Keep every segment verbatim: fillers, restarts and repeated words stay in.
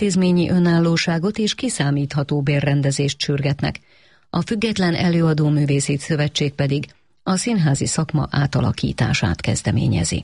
intézményi önállóságot és kiszámítható bérrendezést sürgetnek. A Független Előadóművészeti Szövetség pedig a színházi szakma átalakítását kezdeményezi.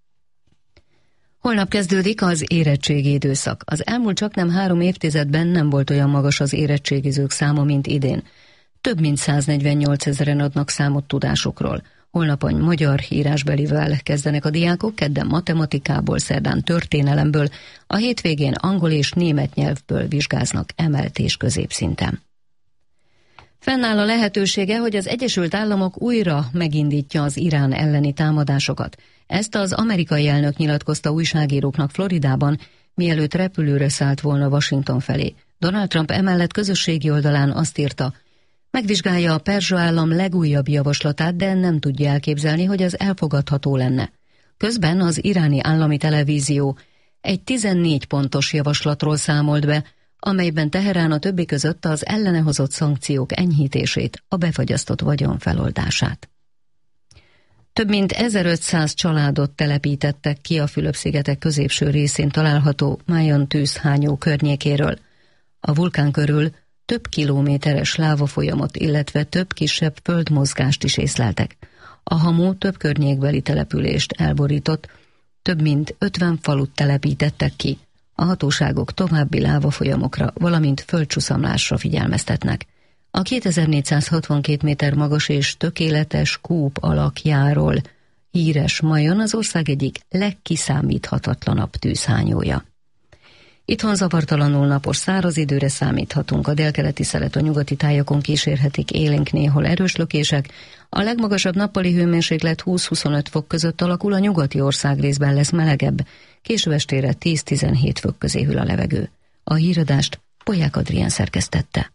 Holnap kezdődik az érettségi időszak. Az elmúlt csaknem három évtizedben nem volt olyan magas az érettségizők száma, mint idén. Több mint száznegyvennyolcezren adnak számot tudásukról. Holnap magyar írásbelivel kezdenek a diákok, kedden matematikából, szerdán történelemből, a hétvégén angol és német nyelvből vizsgáznak emelt és középszinten. Fennáll a lehetősége, hogy az Egyesült Államok újra megindítja az Irán elleni támadásokat. Ezt az amerikai elnök nyilatkozta újságíróknak Floridában, mielőtt repülőre szállt volna Washington felé. Donald Trump emellett közösségi oldalán azt írta, megvizsgálja a perzsa állam legújabb javaslatát, de nem tudja elképzelni, hogy az elfogadható lenne. Közben az iráni állami televízió egy tizennégy pontos javaslatról számolt be, amelyben Teherán a többi között az ellene hozott szankciók enyhítését, a befagyasztott vagyon feloldását. Több mint ezerötszáz családot telepítettek ki a Fülöp-szigetek középső részén található Mayon tűzhányó környékéről. A vulkán körül több kilométeres lávafolyamot, illetve több kisebb földmozgást is észleltek. A hamu több környékbeli települést elborított, több mint ötven falut telepítettek ki. A hatóságok további lávafolyamokra, valamint földcsuszamlásra figyelmeztetnek. A kétezer-négyszázhatvankét méter magas és tökéletes kúp alakjáról híres Mayon az ország egyik legkiszámíthatatlanabb tűzhányója. Itthon zavartalanul napos száraz időre számíthatunk, a délkeleti szelet a nyugati tájakon kísérhetik élénk néhol erős lökések, a legmagasabb nappali hőmérséklet húsz-huszonöt fok között alakul, a nyugati országrészben lesz melegebb, késő estére tíz-tizenhét fok közé hűl a levegő. A híradást Polyák Adrián szerkesztette.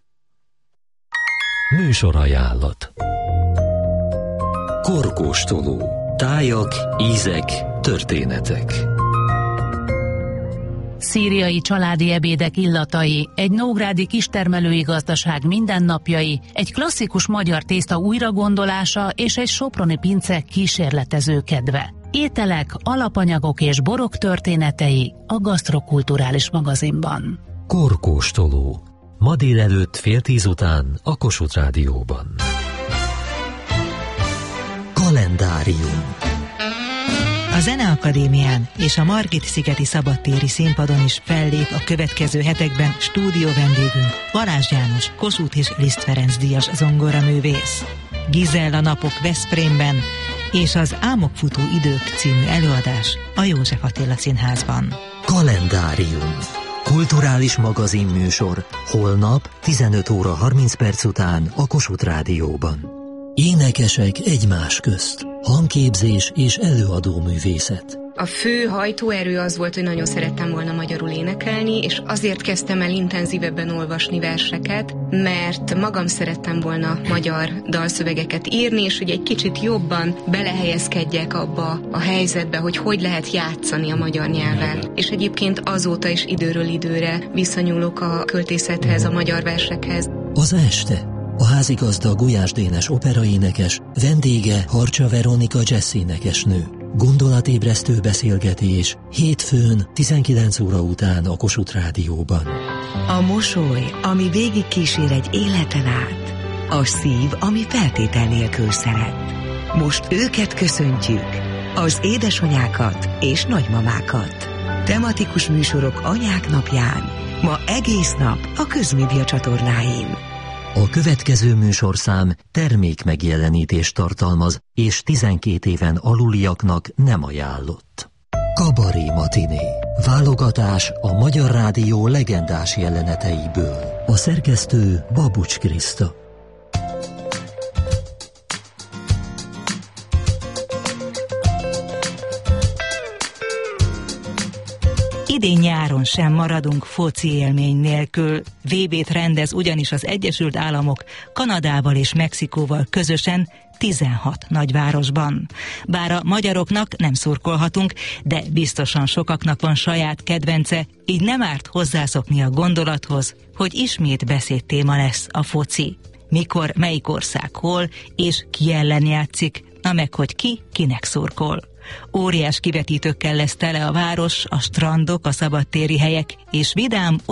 Műsorajánlat. Korkóstoló. Tájak, ízek, történetek. Szíriai családi ebédek illatai, egy nógrádi kistermelői gazdaság mindennapjai, egy klasszikus magyar tészta újragondolása és egy soproni pince kísérletező kedve. Ételek, alapanyagok és borok történetei a Gasztrokulturális magazinban. Korkóstoló. Ma délelőtt fél tíz után a Kossuth Rádióban. Kalendárium. A Zeneakadémián és a Margit-szigeti szabadtéri színpadon is fellép a következő hetekben stúdió vendégünk Balázs János, Kossuth és Liszt Ferenc díjas zongoraművész. Gizella napok Veszprémben és az Álmok futó idők című előadás a József Attila Színházban. Kalendárium. Kulturális magazin műsor holnap tizenöt óra harminc perc után a Kossuth Rádióban. Énekesek egymás közt. Hangképzés és előadó művészet. A fő hajtóerő az volt, hogy nagyon szerettem volna magyarul énekelni, és azért kezdtem el intenzívebben olvasni verseket, mert magam szerettem volna magyar dalszövegeket írni, és hogy egy kicsit jobban belehelyezkedjek abba a helyzetbe, hogy hogy lehet játszani a magyar nyelven. És egyébként azóta is időről időre visszanyúlok a költészethez, a magyar versekhez. Az este. A házigazda Gulyás Dénes operaénekes, vendége Harcsa Veronika jazzénekesnő. Gondolatébresztő beszélgetés hétfőn tizenkilenc óra után a Kossuth Rádióban. A mosoly, ami végig kísér egy életen át. A szív, ami feltétel nélkül szeret. Most őket köszöntjük, az édesanyákat és nagymamákat. Tematikus műsorok anyák napján, ma egész nap a Közmédia csatornáin. A következő műsorszám termékmegjelenítést tartalmaz, és tizenkét éven aluliaknak nem ajánlott. Kabaré matiné. Válogatás a Magyar Rádió legendás jeleneteiből. A szerkesztő Babucs Kriszta. Idén nyáron sem maradunk foci élmény nélkül. vé bét rendez ugyanis az Egyesült Államok Kanadával és Mexikóval közösen tizenhat nagyvárosban. Bár a magyaroknak nem szurkolhatunk, de biztosan sokaknak van saját kedvence, így nem árt hozzászokni a gondolathoz, hogy ismét beszédtéma lesz a foci. Mikor, melyik ország hol és ki ellen játszik, na meg hogy ki kinek szurkol. Óriás kivetítőkkel lesz tele a város, a strandok, a szabadtéri helyek és vidám,